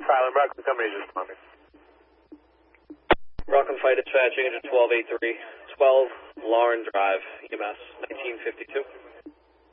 Silent Rockland Company is responding. Rockland Fire Dispatch, Agent 1283, 12 Lauren Drive, EMS, 1952.